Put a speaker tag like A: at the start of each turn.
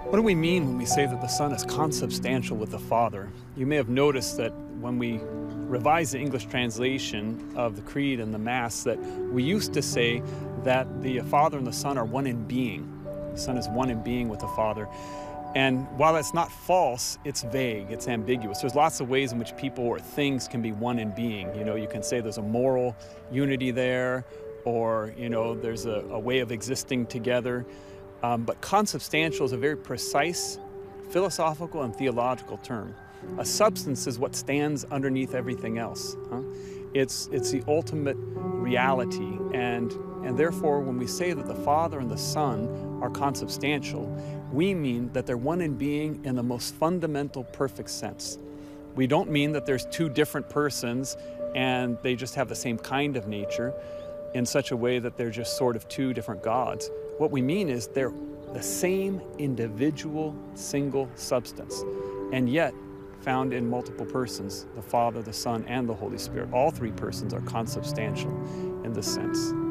A: What do we mean when we say that the Son is consubstantial with the Father? You may have noticed that when we revise the English translation of the Creed and the Mass, that we used to say that the Father and the Son are one in being. The Son is one in being with the Father. And while that's not false, it's vague, it's ambiguous. There's lots of ways in which people or things can be one in being. You know, you can say there's a moral unity there, or, you know, there's a way of existing together. But consubstantial is a very precise philosophical and theological term. A substance is what stands underneath everything else. It's the ultimate reality, and therefore when we say that the Father and the Son are consubstantial, we mean that they're one in being in the most fundamental, perfect sense. We don't mean that there's two different persons and they just have the same kind of nature in such a way that they're just sort of two different gods. What we mean is they're the same individual, single substance, and yet found in multiple persons, the Father, the Son, and the Holy Spirit. All three persons are consubstantial in this sense.